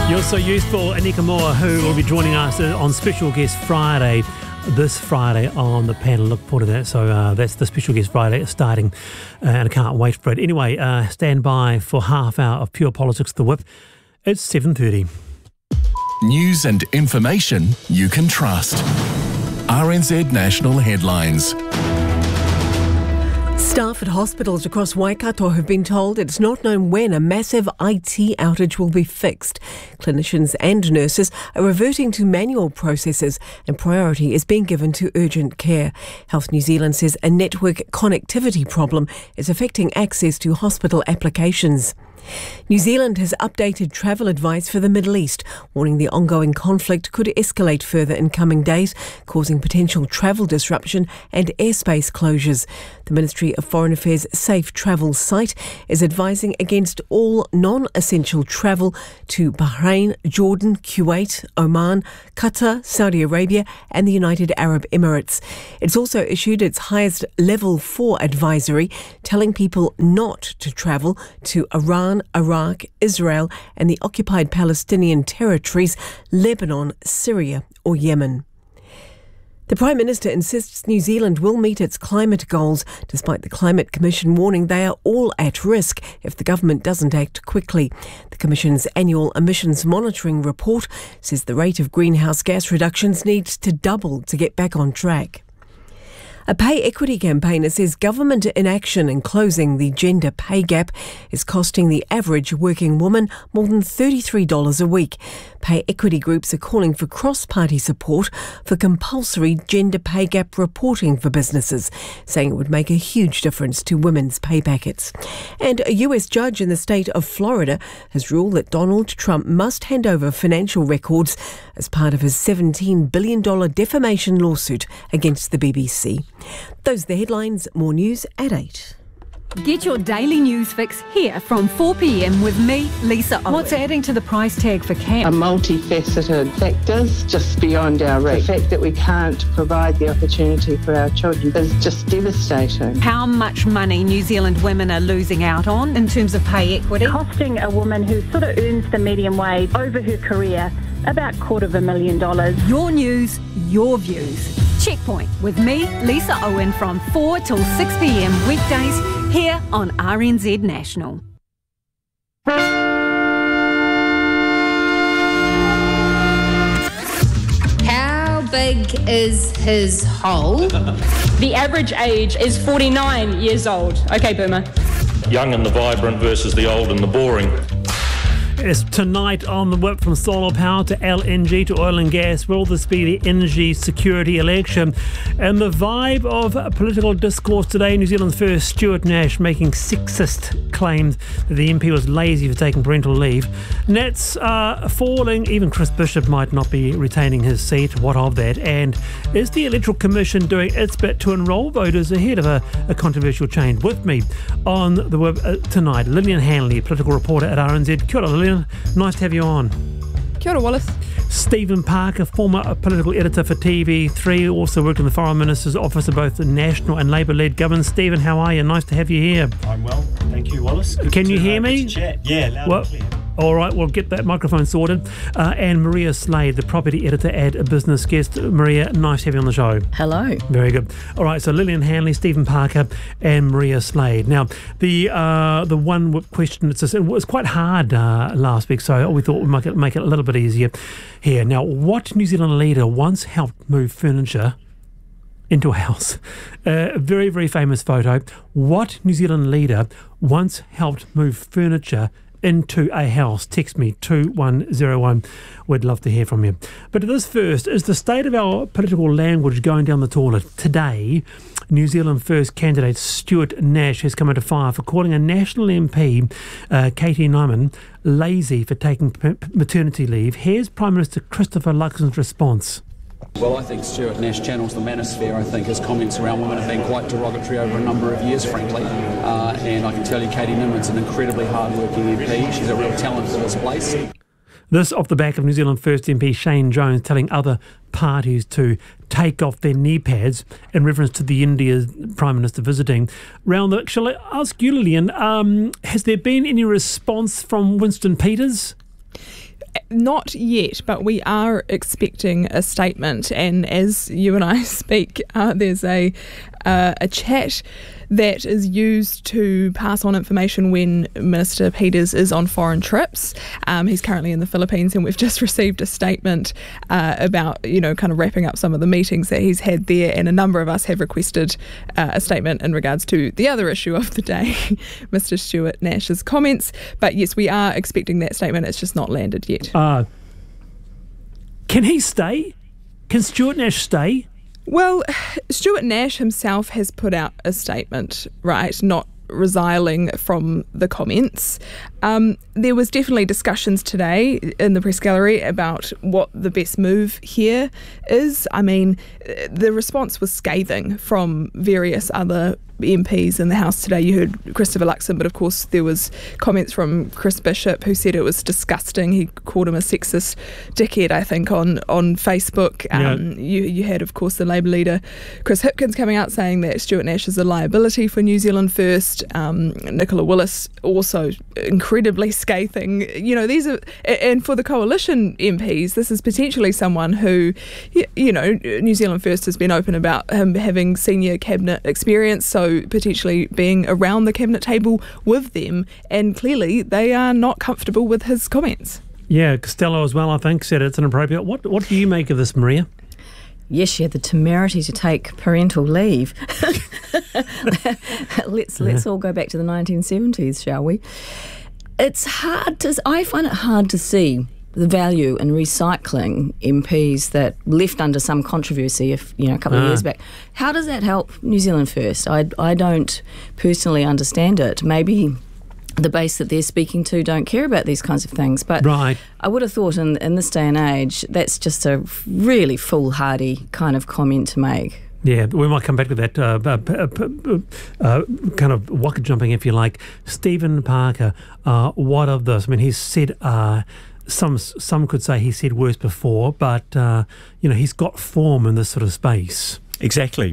You're so useful, Anika Moore, who will be joining us on Special Guest Friday, this Friday on the panel. Look forward to that. So that's the Special Guest Friday starting, and I can't wait for it. Anyway, stand by for half hour of Pure Politics, The Whip. It's 7:30. News and information you can trust. RNZ National Headlines. Staff at hospitals across Waikato have been told it's not known when a massive IT outage will be fixed. Clinicians and nurses are reverting to manual processes and priority is being given to urgent care. Health New Zealand says a network connectivity problem is affecting access to hospital applications. New Zealand has updated travel advice for the Middle East, warning the ongoing conflict could escalate further in coming days, causing potential travel disruption and airspace closures. The Ministry of Foreign Affairs Safe Travel site is advising against all non-essential travel to Bahrain, Jordan, Kuwait, Oman, Qatar, Saudi Arabia and the United Arab Emirates. It's also issued its highest level 4 advisory, telling people not to travel to Iran, Iraq, Israel and the occupied Palestinian territories, Lebanon, Syria or Yemen. The Prime Minister insists New Zealand will meet its climate goals, despite the Climate Commission warning they are all at risk if the government doesn't act quickly. The Commission's annual emissions monitoring report says the rate of greenhouse gas reductions needs to double to get back on track. A pay equity campaigner says government inaction in closing the gender pay gap is costing the average working woman more than $33 a week. Pay equity groups are calling for cross-party support for compulsory gender pay gap reporting for businesses, saying it would make a huge difference to women's pay packets. And a US judge in the state of Florida has ruled that Donald Trump must hand over financial records as part of his $17 billion defamation lawsuit against the BBC. Those are the headlines. More news at 8. Get your daily news fix here from 4 p.m. with me, Lisa Owen. What's adding to the price tag for camp? A multifaceted factors just beyond our reach. The fact that we can't provide the opportunity for our children is just devastating. How much money New Zealand women are losing out on in terms of pay equity? Costing a woman who sort of earns the median wage over her career about $250,000. Your news, your views. Checkpoint with me, Lisa Owen, from 4 till 6 p.m. weekdays here on RNZ National. How big is his hole? The average age is 49 years old. Okay, Boomer. Young and the vibrant versus the old and the boring. It's tonight on the Whip, from solar power to LNG to oil and gas. Will this be the energy security election? And the vibe of political discourse today, New Zealand's first, Stuart Nash making sexist claims that the MP was lazy for taking parental leave. Nats falling. Even Chris Bishop might not be retaining his seat. What of that? And is the Electoral Commission doing its bit to enrol voters ahead of a controversial change? With me on the Whip tonight, Lillian Hanley, political reporter at RNZ. Kia ora, Lillian. Nice to have you on. Kia ora, Wallace. Stephen Parker, former political editor for TV3, also worked in the Foreign Minister's office of both the National and Labour-led government. Stephen, how are you? Nice to have you here. I'm well, thank you, Wallace. Can you hear me? Chat. Yeah, loud and clear. All right, we'll get that microphone sorted. And Maria Slade, the property editor at Business Guest. Maria, nice to have you on the show. Hello. Very good. All right, so Lillian Hanley, Stephen Parker and Maria Slade. Now, the one question, it was quite hard last week, so we thought we might make it a little bit easier here. Now, what New Zealand leader once helped move furniture into a house? A very, very famous photo. What New Zealand leader once helped move furniture into a house? Text me 2101. We'd love to hear from you. But this first, is the state of our political language going down the toilet? Today, New Zealand First candidate Stuart Nash has come under fire for calling a National MP, Katie Nyman, lazy for taking maternity leave. Here's Prime Minister Christopher Luxon's response. Well, I think Stuart Nash channels the manosphere. I think his comments around women have been quite derogatory over a number of years, frankly. And I can tell you Katie Nyman's an incredibly hard-working MP. She's a real talent for this place. This off the back of New Zealand First MP Shane Jones telling other parties to take off their knee pads in reference to the India's Prime Minister visiting. Shall I ask you, Lillian, has there been any response from Winston Peters? Not yet, but we are expecting a statement. And as you and I speak, there's a chat that is used to pass on information when Minister Peters is on foreign trips. He's currently in the Philippines, and we've just received a statement about, kind of wrapping up some of the meetings that he's had there. And a number of us have requested a statement in regards to the other issue of the day, Mr. Stuart Nash's comments. But yes, we are expecting that statement. It's just not landed yet. Can he stay? Can Stuart Nash stay? Well, Stuart Nash himself has put out a statement, right, not resiling from the comments. There was definitely discussions today in the press gallery about what the best move here is. I mean, the response was scathing from various other MPs in the House today. You heard Christopher Luxon, but of course there was comments from Chris Bishop, who said it was disgusting. He called him a sexist dickhead, I think, on Facebook. You had, of course, the Labour leader Chris Hipkins coming out saying that Stuart Nash is a liability for New Zealand First. Nicola Willis also incredibly scathing. These are, and for the coalition MPs, this is potentially someone who, New Zealand First has been open about him having senior cabinet experience, so potentially being around the cabinet table with them, and clearly they are not comfortable with his comments. Yeah, Costello as well, I think, said it's inappropriate. What do you make of this, Maria? Yes, she had the temerity to take parental leave. Let's all go back to the 1970s, shall we? I find it hard to see the value in recycling MPs that left under some controversy a couple of years back. How does that help New Zealand First? I don't personally understand it. Maybe the base that they're speaking to don't care about these kinds of things, but right. I would have thought in this day and age that's just a really foolhardy kind of comment to make. Yeah, we might come back to that kind of waka jumping, if you like. Stephen Parker, what of this? I mean, he's said some could say he said worse before, but he's got form in this sort of space. Exactly.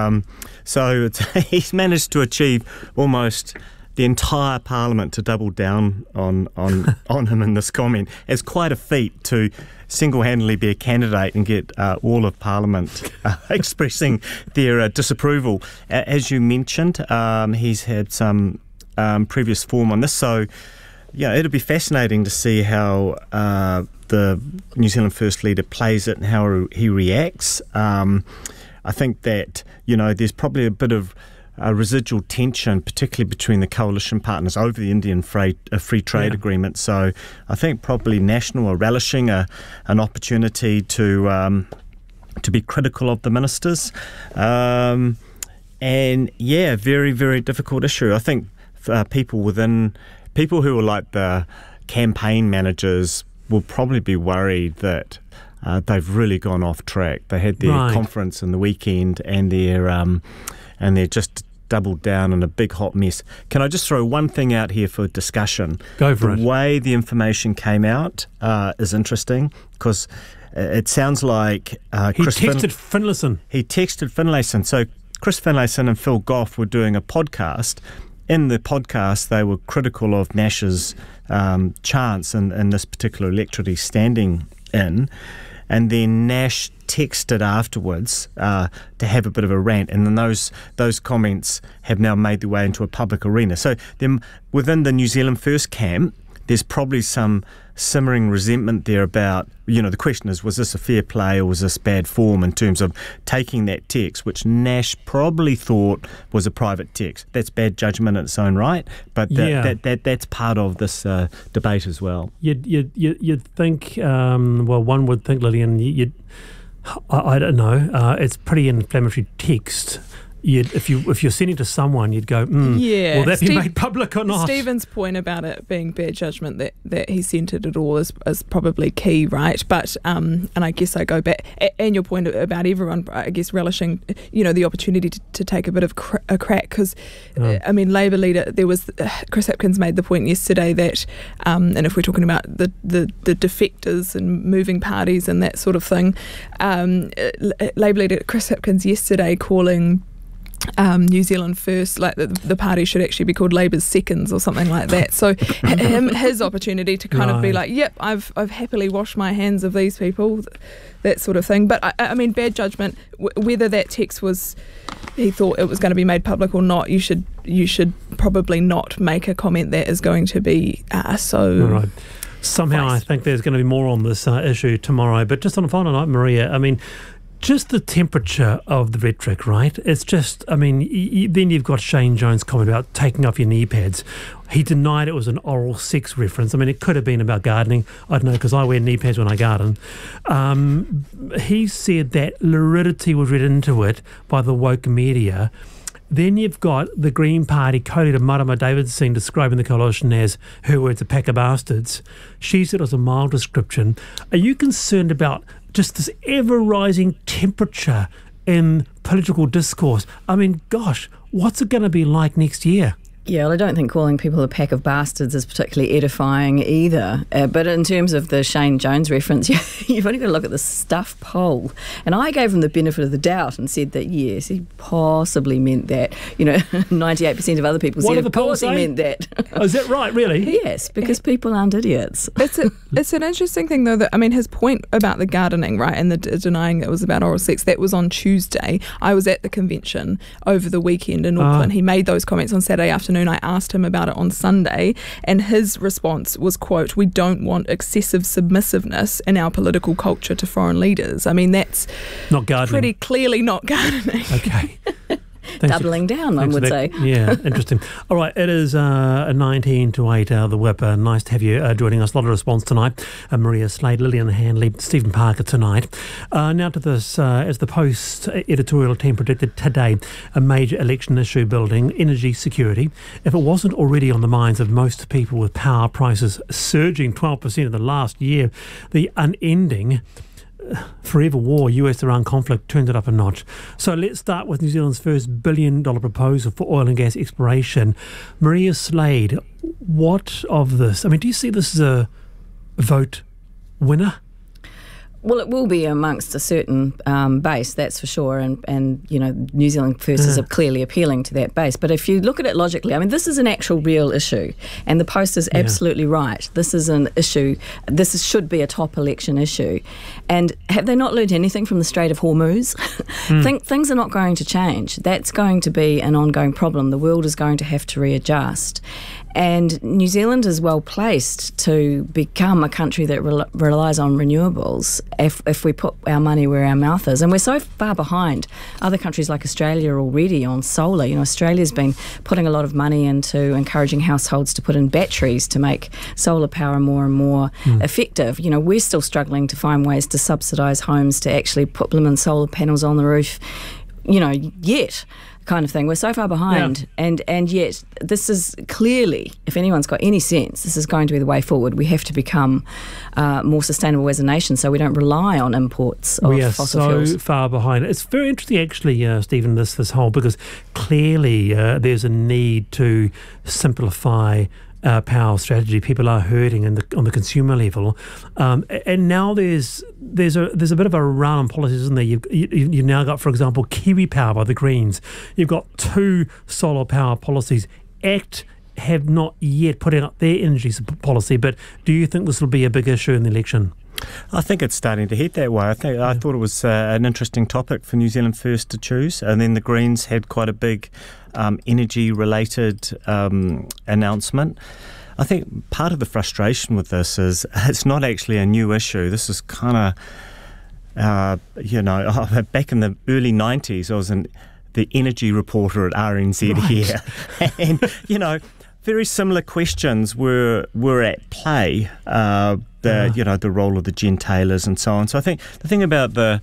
So he's managed to achieve almost the entire Parliament to double down on him in this comment. It's quite a feat to single-handedly be a candidate and get all of Parliament expressing their disapproval. As you mentioned, he's had some previous form on this, so it'll be fascinating to see how the New Zealand First leader plays it and how he reacts. I think that there's probably a bit of residual tension, particularly between the coalition partners over the Indian free trade agreement. So I think probably National are relishing an opportunity to be critical of the ministers. And very, very difficult issue. I think people who are like the campaign managers will probably be worried that they've really gone off track. They had their conference in the weekend and they're just doubled down in a big hot mess. Can I just throw one thing out here for discussion? Go for it. The way the information came out is interesting because it sounds like he texted Finlayson. He texted Finlayson. So Chris Finlayson and Phil Goff were doing a podcast. In the podcast, they were critical of Nash's chance in this particular electorate he's standing in. And then Nash texted afterwards to have a bit of a rant, and then those comments have now made their way into a public arena. So then within the New Zealand First camp, there's probably some simmering resentment there about, the question is, was this a fair play or was this bad form in terms of taking that text, which Nash probably thought was a private text. That's bad judgment in its own right, but that's part of this debate as well. You'd think, one would think, Lillian, I don't know, it's pretty inflammatory text. If you're sending to someone, you'd go, will that be made public or not? Stephen's point about it being bad judgment that he sent it at all is probably key, right? But and I guess I go back, and your point about everyone, I guess, relishing, the opportunity to take a bit of a crack, because Labour leader, there was Chris Hipkins made the point yesterday that, and if we're talking about the defectors and moving parties and that sort of thing, Labour leader Chris Hipkins yesterday calling New Zealand First, like the party should actually be called Labour's Seconds or something like that. So his opportunity to kind of be like, yep, I've happily washed my hands of these people, that sort of thing. But I mean, bad judgment. Whether that text was, he thought it was going to be made public or not, you should probably not make a comment that is going to be so. Right. Somehow I think there's going to be more on this issue tomorrow. But just on a final note, Maria, I mean, just the temperature of the rhetoric, right? It's just, I mean, then you've got Shane Jones' comment about taking off your knee pads. He denied it was an oral sex reference. I mean, it could have been about gardening. I don't know, because I wear knee pads when I garden. He said that luridity was read into it by the woke media. Then you've got the Green Party co-leader Marama Davidson describing the coalition as, her words, a pack of bastards. She said it was a mild description. Are you concerned about just this ever-rising temperature in political discourse? I mean, gosh, what's it going to be like next year? Yeah, well, I don't think calling people a pack of bastards is particularly edifying either. But in terms of the Shane Jones reference, you've only got to look at the Stuff poll. And I gave him the benefit of the doubt and said that, yes, he possibly meant that. 98% of other people said, of course he meant that. Oh, is that right, really? Yes, because people aren't idiots. It's an interesting thing, though, that, I mean, his point about the gardening, right, and the denying it was about oral sex, that was on Tuesday. I was at the convention over the weekend in Auckland. He made those comments on Saturday afternoon. I asked him about it on Sunday, and his response was, quote, "We don't want excessive submissiveness in our political culture to foreign leaders." I mean, that's not gardening. Pretty clearly not gardening. Okay. Doubling down, one would say. Yeah, interesting. All right, it is 19 to 8, the whip. Nice to have you joining us. A lot of response tonight. Maria Slade, Lillian Handley, Stephen Parker tonight. Now to this, as the Post editorial team predicted today, a major election issue building, energy security. If it wasn't already on the minds of most people with power prices surging 12% in the last year, the unending forever war, US-Iran conflict turns it up a notch. So let's start with New Zealand's first $1 billion proposal for oil and gas exploration. Maria Slade, what of this? I mean, do you see this as a vote winner? Well, it will be amongst a certain base, that's for sure, and New Zealand First is clearly appealing to that base. But if you look at it logically, I mean, this is an actual real issue, and the Post is absolutely right. This is an issue. Should be a top election issue. And have they not learned anything from the Strait of Hormuz? Things are not going to change. That's going to be an ongoing problem. The world is going to have to readjust. And New Zealand is well placed to become a country that relies on renewables if we put our money where our mouth is. And we're so far behind other countries like Australia already on solar. Australia's been putting a lot of money into encouraging households to put in batteries to make solar power more and more effective. We're still struggling to find ways to subsidise homes to actually put blooming solar panels on the roof, yet. Kind of thing. We're so far behind, and yet this is clearly, if anyone's got any sense, this is going to be the way forward. We have to become more sustainable as a nation, so we don't rely on imports of fossil fuels. We are so far behind. It's very interesting, actually, Stephen, this whole, because clearly there's a need to simplify power strategy. People are hurting on the consumer level, and now there's a bit of a run on policies, isn't there? You've now got, for example, Kiwi Power by the Greens. You've got 2 solar power policies. ACT have not yet put out their energy policy, but do you think this will be a big issue in the election? I think it's starting to head that way. I thought it was an interesting topic for New Zealand First to choose, and then the Greens had quite a big energy-related announcement. I think part of the frustration with this is it's not actually a new issue. This is kind of, back in the early 90s, I was the energy reporter at RNZ here, and very similar questions were at play. The role of the gentailers and so on. So I think the thing about the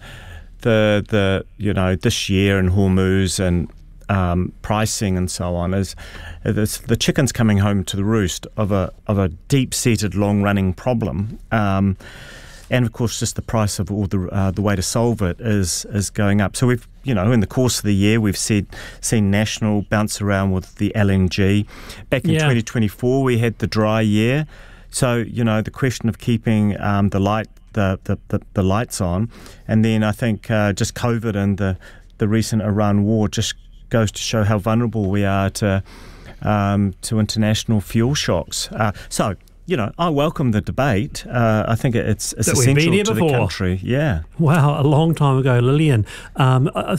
this year and Hormuz and pricing and so on is the chicken's coming home to the roost of a deep-seated, long-running problem. And of course, just the price of all the way to solve it is going up. So we've, in the course of the year, we've seen National bounce around with the LNG. Back in 2024, we had the dry year. So the question of keeping the lights on, and then I think just COVID and the recent Iran war just goes to show how vulnerable we are to international fuel shocks. So, I welcome the debate. I think it's essential to the country. Yeah. Wow, a long time ago, Lillian. I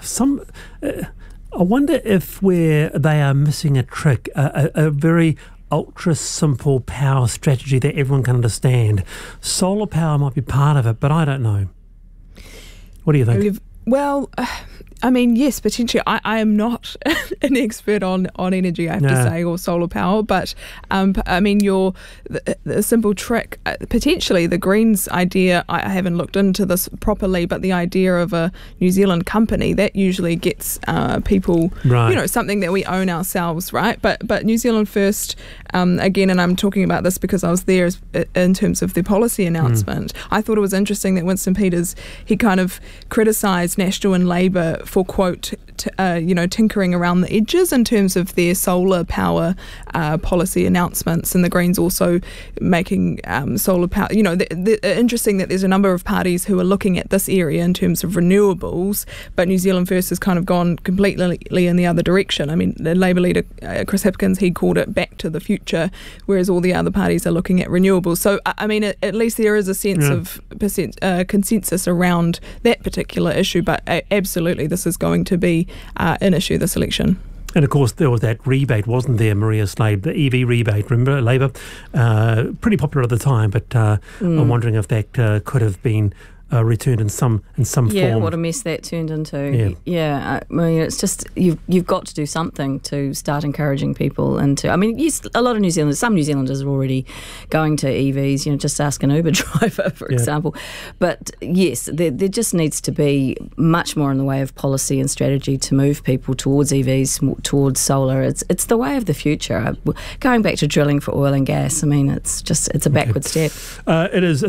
wonder if they are missing a trick, a very ultra simple power strategy that everyone can understand. Solar power might be part of it, but I don't know. What do you think? Well, I mean, yes, potentially. I am not an expert on energy, I have to say, or solar power, but I mean, the simple trick, potentially the Greens idea, I haven't looked into this properly, but the idea of a New Zealand company, that usually gets people, something that we own ourselves, right? But New Zealand First, again, and I'm talking about this because I was there in terms of the policy announcement, I thought it was interesting that Winston Peters, he kind of criticised National and Labour for, quote, tinkering around the edges in terms of their solar power policy announcements, and the Greens also making solar power. Interesting that there's a number of parties who are looking at this area in terms of renewables, but New Zealand First has kind of gone completely in the other direction. I mean, the Labour leader, Chris Hipkins, he called it back to the future, whereas all the other parties are looking at renewables. So, I mean, at least there is a sense of consensus around that particular issue, but absolutely this is going to be an issue this election. And of course there was that rebate, wasn't there, Maria Slade, the EV rebate, remember, Labour, pretty popular at the time, but I'm wondering if that could have been returned in some form. Yeah, what a mess that turned into. Yeah, I mean, it's just you've got to do something to start encouraging people into. I mean, yes, a lot of some New Zealanders are already going to EVs. Just ask an Uber driver, for example. But yes, there just needs to be much more in the way of policy and strategy to move people towards EVs, towards solar. It's the way of the future. Going back to drilling for oil and gas, I mean, it's a backward step. It is.